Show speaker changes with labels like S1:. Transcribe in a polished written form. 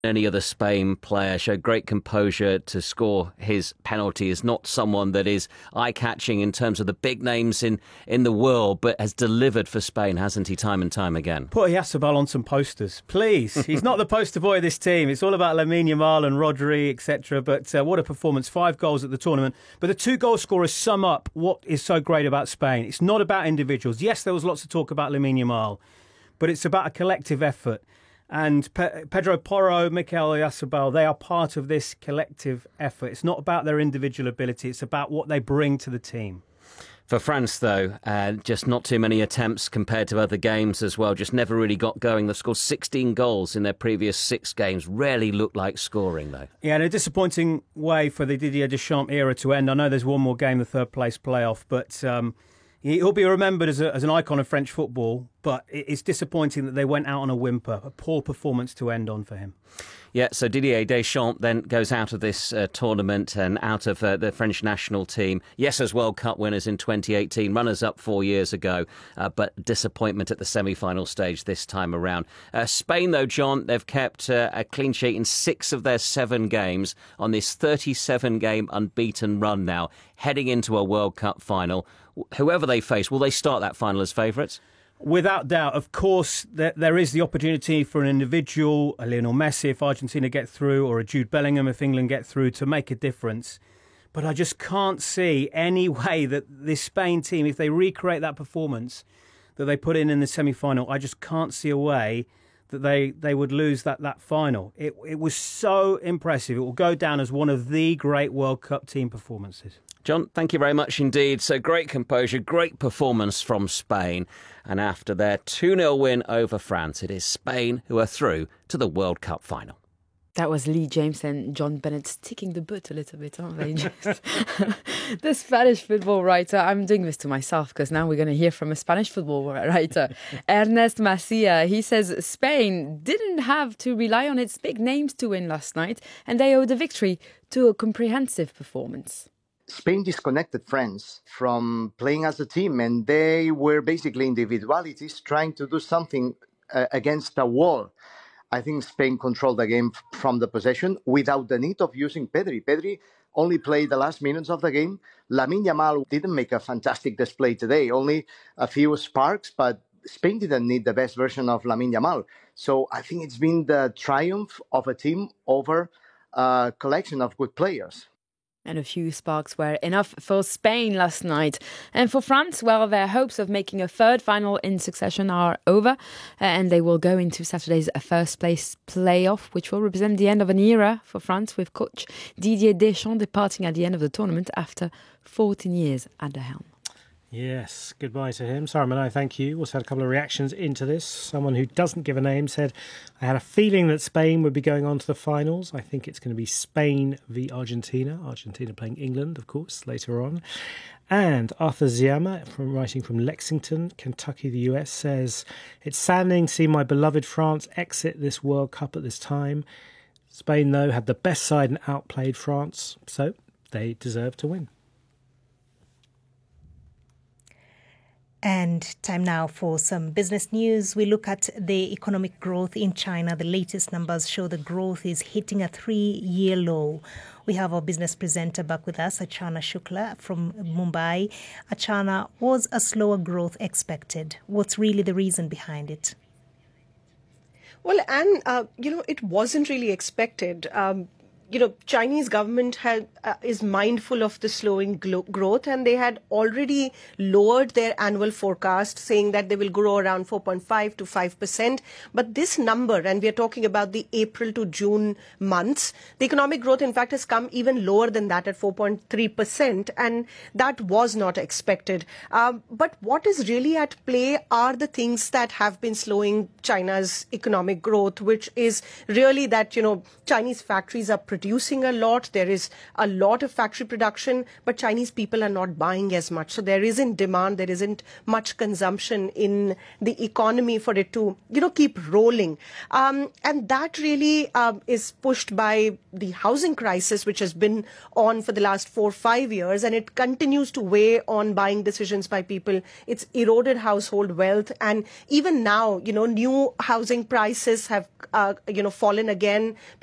S1: Any other Spain player, showed great composure to score his penalty. Is not someone that is eye-catching in terms of the big names in the world, but has delivered for Spain, hasn't he, time and time again?
S2: Put Oyarzabal on some posters, please. He's not the poster boy of this team. It's all about Lamine Yamal and Rodri, etc. But what a performance. 5 goals at the tournament. But the 2 goal scorers sum up what is so great about Spain. It's not about individuals. Yes, there was lots of talk about Lamine Yamal, but it's about a collective effort. And Pedro Porro, Mikel Oyarzabal, they are part of this collective effort. It's not about their individual ability. It's about what they bring to the team.
S1: For France, though, just not too many attempts compared to other games as well. Just never really got going. They've scored 16 goals in their previous 6 games. Rarely looked like scoring, though.
S2: Yeah, in a disappointing way for the Didier Deschamps era to end. I know there's one more game, the third place playoff, but he'll be remembered as an icon of French football, but it's disappointing that they went out on a whimper. A poor performance to end on for him.
S1: Yeah, so Didier Deschamps then goes out of this tournament and out of the French national team. Yes, as World Cup winners in 2018, runners-up 4 years ago, but disappointment at the semi-final stage this time around. Spain, though, John, they've kept a clean sheet in 6 of their 7 games on this 37-game unbeaten run now, heading into a World Cup final. Whoever they face, will they start that final as favourites?
S2: Without doubt, of course, there is the opportunity for an individual, a Lionel Messi if Argentina get through, or a Jude Bellingham if England get through, to make a difference. But I just can't see any way that this Spain team, if they recreate that performance that they put in the semi-final, I just can't see a way that they would lose that final. It was so impressive. It will go down as one of the great World Cup team performances.
S1: John, thank you very much indeed. So great composure, great performance from Spain. And after their 2-0 win over France, it is Spain who are through to the World Cup final.
S3: That was Lee James and John Bennett sticking the boot a little bit, aren't they? Just the Spanish football writer. I'm doing this to myself because now we're going to hear from a Spanish football writer, Ernest Macia. He says Spain didn't have to rely on its big names to win last night, and they owed the victory to a comprehensive performance.
S4: Spain disconnected France from playing as a team, and they were basically individualities trying to do something against a wall. I think Spain controlled the game from the possession without the need of using Pedri. Pedri only played the last minutes of the game. Lamine Yamal didn't make a fantastic display today, only a few sparks, but Spain didn't need the best version of Lamine Yamal. So I think it's been the triumph of a team over a collection of good players.
S3: And a few sparks were enough for Spain last night. And for France, well, their hopes of making a third final in succession are over. And they will go into Saturday's first place playoff, which will represent the end of an era for France, with coach Didier Deschamps departing at the end of the tournament after 14 years at the helm.
S5: Yes, goodbye to him. Simon, I thank you. Also had a couple of reactions into this. Someone who doesn't give a name said, I had a feeling that Spain would be going on to the finals. I think it's going to be Spain v Argentina. Argentina playing England, of course, later on. And Arthur Ziama, writing from Lexington, Kentucky, the US, says, it's saddening to see my beloved France exit this World Cup at this time. Spain, though, had the best side and outplayed France, so they deserve to win.
S6: And time now for some business news. We look at the economic growth in China. The latest numbers show the growth is hitting a 3-year low. We have our business presenter back with us, Achana Shukla from Mumbai. Achana, was a slower growth expected? What's really the reason behind it?
S7: Well, Anne, it wasn't really expected. Chinese government is mindful of the slowing growth, and they had already lowered their annual forecast, saying that they will grow around 4.5 to 5%. But this number, and we are talking about the April to June months, the economic growth, in fact, has come even lower than that at 4.3%, and that was not expected. But what is really at play are the things that have been slowing China's economic growth, which is really that, Chinese factories are producing producing a lot. There is a lot of factory production, but Chinese people are not buying as much. So there isn't demand. There isn't much consumption in the economy for it to, keep rolling. And that really is pushed by the housing crisis, which has been on for the last 4 or 5 years, and it continues to weigh on buying decisions by people. It's eroded household wealth, and even now, new housing prices have, fallen again.